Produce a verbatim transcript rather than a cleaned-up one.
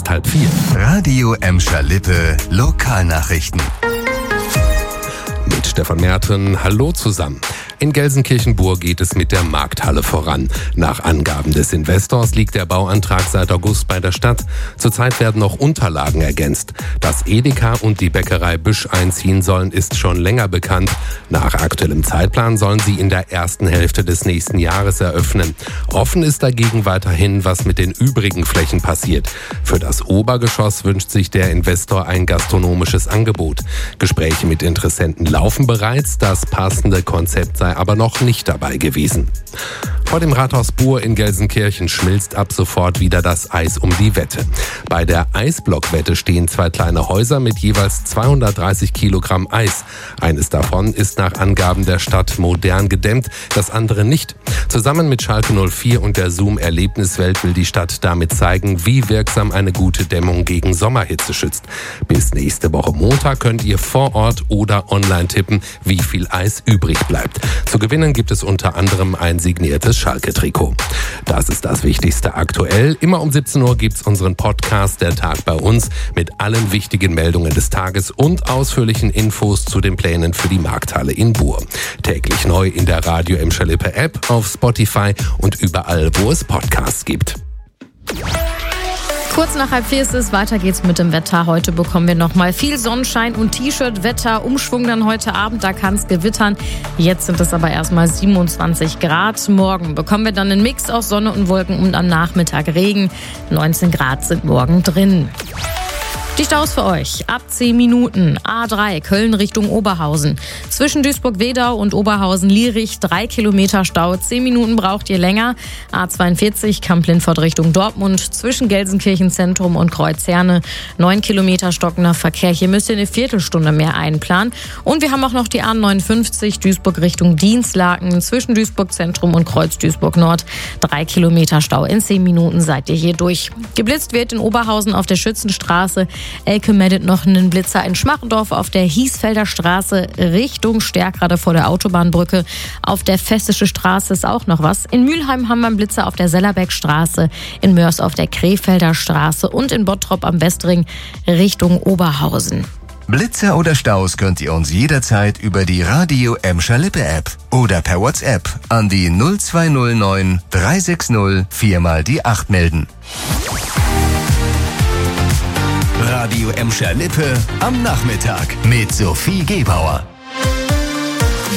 ist halb vier. Radio Emscher Lippe Lokalnachrichten. Mit Stefan Merten, hallo zusammen. In Gelsenkirchen-Burg geht es mit der Markthalle voran. Nach Angaben des Investors liegt der Bauantrag seit August bei der Stadt. Zurzeit werden noch Unterlagen ergänzt. Dass Edeka und die Bäckerei Büsch einziehen sollen, ist schon länger bekannt. Nach aktuellem Zeitplan sollen sie in der ersten Hälfte des nächsten Jahres eröffnen. Offen ist dagegen weiterhin, was mit den übrigen Flächen passiert. Für das Obergeschoss wünscht sich der Investor ein gastronomisches Angebot. Gespräche mit Interessenten laufen bereits. Das passende Konzept sei aber noch nicht dabei gewesen. Vor dem Rathaus Buhr in Gelsenkirchen schmilzt ab sofort wieder das Eis um die Wette. Bei der Eisblockwette stehen zwei kleine Häuser mit jeweils zweihundertdreißig Kilogramm Eis. Eines davon ist nach Angaben der Stadt modern gedämmt, das andere nicht. Zusammen mit Schalke null vier und der Zoom Erlebniswelt will die Stadt damit zeigen, wie wirksam eine gute Dämmung gegen Sommerhitze schützt. Bis nächste Woche Montag könnt ihr vor Ort oder online tippen, wie viel Eis übrig bleibt. Zu gewinnen gibt es unter anderem ein signiertes Schalke-Trikot. Das ist das Wichtigste aktuell. Immer um siebzehn Uhr gibt's unseren Podcast Der Tag bei uns mit allen wichtigen Meldungen des Tages und ausführlichen Infos zu den Plänen für die Markthalle in Buhr. Täglich neu in der Radio Emscher Lippe App, auf Spotify und überall, wo es Podcasts gibt. Kurz nach halb vier ist es, weiter geht's mit dem Wetter. Heute bekommen wir nochmal viel Sonnenschein und T-Shirt-Wetter. Umschwung dann heute Abend, da kann es gewittern. Jetzt sind es aber erstmal siebenundzwanzig Grad. Morgen bekommen wir dann einen Mix aus Sonne und Wolken und am Nachmittag Regen. neunzehn Grad sind morgen drin. Die Staus für euch. Ab zehn Minuten. A drei, Köln Richtung Oberhausen. Zwischen Duisburg-Wedau und Oberhausen-Lierich drei Kilometer Stau. zehn Minuten braucht ihr länger. A zweiundvierzig, Kamp-Lindfort Richtung Dortmund. Zwischen Gelsenkirchen-Zentrum und Kreuzherne neun Kilometer stockender Verkehr. Hier müsst ihr eine Viertelstunde mehr einplanen. Und wir haben auch noch die A neunundfünfzig, Duisburg Richtung Dienstlaken. Zwischen Duisburg-Zentrum und Kreuz-Duisburg-Nord drei Kilometer Stau. In zehn Minuten seid ihr hier durch. Geblitzt wird in Oberhausen auf der Schützenstraße. Elke meldet noch einen Blitzer in Schmarrendorf auf der Hiesfelder Straße Richtung Stärkrade vor der Autobahnbrücke. Auf der Festische Straße ist auch noch was. In Mülheim haben wir einen Blitzer auf der Sellerbeckstraße, in Mörs auf der Krefelder Straße und in Bottrop am Westring Richtung Oberhausen. Blitzer oder Staus könnt ihr uns jederzeit über die Radio Emscher Lippe App oder per WhatsApp an die null zwei null neun drei sechs null vier mal die acht melden. Radio Emscher Lippe am Nachmittag mit Sophie Gebauer.